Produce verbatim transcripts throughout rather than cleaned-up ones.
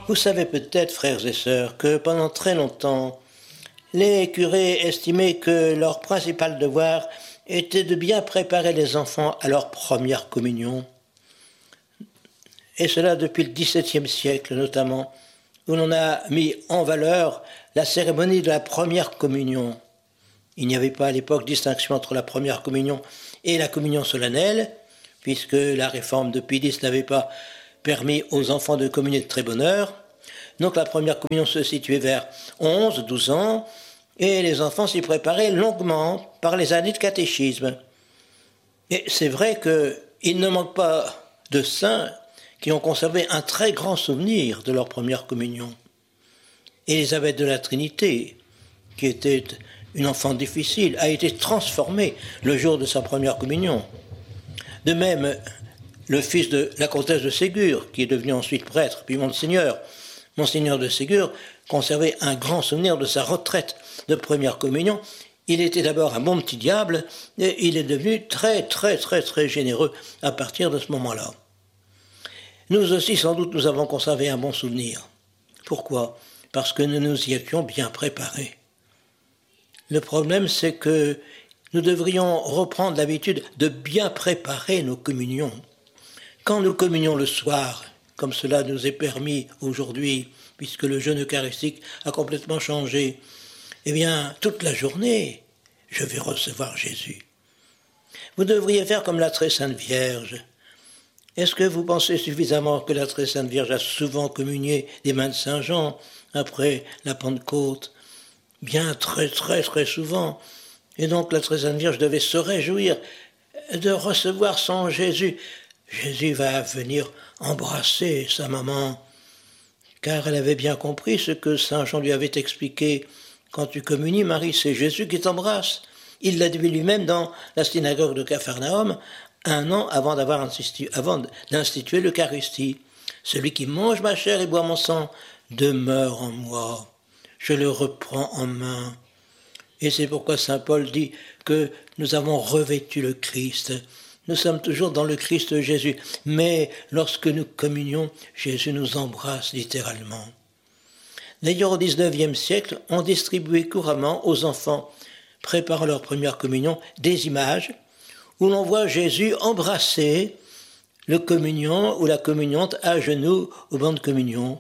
Vous savez peut-être, frères et sœurs, que pendant très longtemps, les curés estimaient que leur principal devoir était de bien préparer les enfants à leur première communion. Et cela depuis le dix-septième siècle notamment, où l'on a mis en valeur la cérémonie de la première communion. Il n'y avait pas à l'époque distinction entre la première communion et la communion solennelle, puisque la réforme de Pie X n'avait pas permis aux enfants de communier de très bonne heure. Donc la première communion se situait vers onze, douze ans, et les enfants s'y préparaient longuement par les années de catéchisme. Et c'est vrai qu'il ne manque pas de saints qui ont conservé un très grand souvenir de leur première communion. Élisabeth de la Trinité, qui était une enfant difficile, a été transformée le jour de sa première communion. De même, le fils de la comtesse de Ségur, qui est devenu ensuite prêtre, puis Monseigneur, Monseigneur de Ségur, conservait un grand souvenir de sa retraite de première communion. Il était d'abord un bon petit diable, et il est devenu très, très, très, très généreux à partir de ce moment-là. Nous aussi, sans doute, nous avons conservé un bon souvenir. Pourquoi ? Parce que nous nous y étions bien préparés. Le problème, c'est que nous devrions reprendre l'habitude de bien préparer nos communions. Quand nous communions le soir, comme cela nous est permis aujourd'hui, puisque le jeûne eucharistique a complètement changé, eh bien, toute la journée, je vais recevoir Jésus. Vous devriez faire comme la très sainte Vierge. Est-ce que vous pensez suffisamment que la très sainte Vierge a souvent communié des mains de Saint Jean après la Pentecôte ? Bien très très très souvent. Et donc la très sainte Vierge devait se réjouir de recevoir son Jésus. Jésus va venir embrasser sa maman, car elle avait bien compris ce que Saint Jean lui avait expliqué. Quand tu communies, Marie, c'est Jésus qui t'embrasse. Il l'a dit lui-même dans la synagogue de Capharnaüm, un an avant, d'avoir institué, avant d'instituer l'Eucharistie. Celui qui mange ma chair et boit mon sang demeure en moi. Je le reprends en main. Et c'est pourquoi saint Paul dit que nous avons revêtu le Christ. Nous sommes toujours dans le Christ Jésus. Mais lorsque nous communions, Jésus nous embrasse littéralement. D'ailleurs, au dix-neuvième siècle, on distribuait couramment aux enfants préparant leur première communion des images où l'on voit Jésus embrasser le communion ou la communiante à genoux au banc de communion.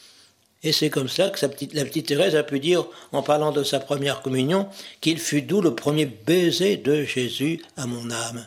Et c'est comme ça que sa petite, la petite Thérèse a pu dire, en parlant de sa première communion, qu'il fut doux le premier baiser de Jésus à mon âme.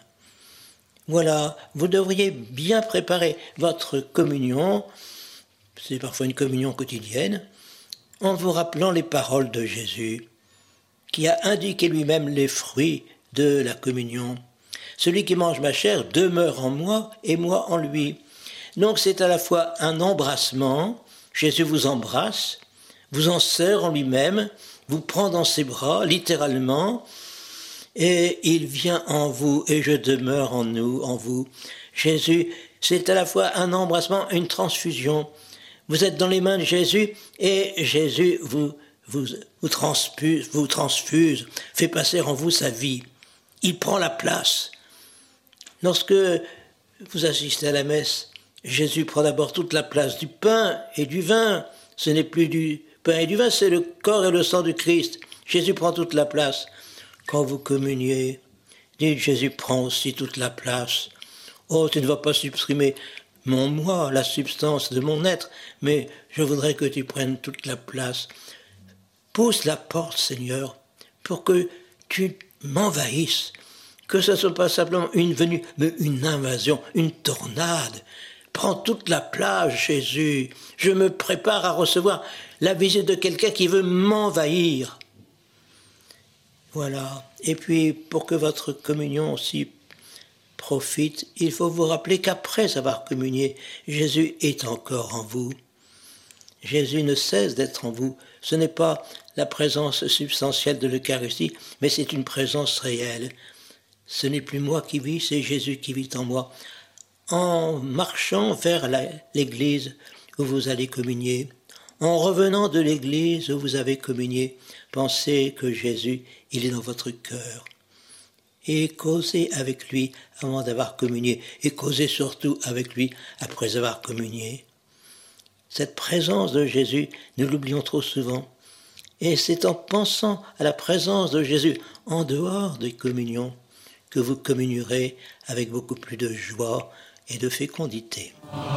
Voilà, vous devriez bien préparer votre communion, c'est parfois une communion quotidienne, en vous rappelant les paroles de Jésus, qui a indiqué lui-même les fruits de la communion. Celui qui mange ma chair demeure en moi et moi en lui. Donc c'est à la fois un embrassement, Jésus vous embrasse, vous en serre en lui-même, vous prend dans ses bras, littéralement, et il vient en vous et je demeure en nous, en vous. Jésus, c'est à la fois un embrassement et une transfusion. Vous êtes dans les mains de Jésus et Jésus vous, vous, vous, transfuse, vous transfuse, fait passer en vous sa vie. Il prend la place. Lorsque vous assistez à la messe, Jésus prend d'abord toute la place du pain et du vin. Ce n'est plus du pain et du vin, c'est le corps et le sang du Christ. Jésus prend toute la place. Quand vous communiez, dites Jésus prend aussi toute la place. Oh, tu ne vas pas supprimer mon moi, la substance de mon être, mais je voudrais que tu prennes toute la place. Pousse la porte, Seigneur, pour que tu m'envahisses, que ce ne soit pas simplement une venue, mais une invasion, une tornade. Prends toute la place, Jésus. Je me prépare à recevoir la visite de quelqu'un qui veut m'envahir. Voilà. Et puis, pour que votre communion aussi profite, il faut vous rappeler qu'après avoir communié, Jésus est encore en vous. Jésus ne cesse d'être en vous. Ce n'est pas la présence substantielle de l'Eucharistie, mais c'est une présence réelle. Ce n'est plus moi qui vis, c'est Jésus qui vit en moi. En marchant vers la, l'église où vous allez communier, en revenant de l'église où vous avez communié, pensez que Jésus, il est dans votre cœur. Et causez avec lui avant d'avoir communié, et causez surtout avec lui après avoir communié. Cette présence de Jésus, nous l'oublions trop souvent. Et c'est en pensant à la présence de Jésus en dehors des communions que vous communierez avec beaucoup plus de joie et de fécondité.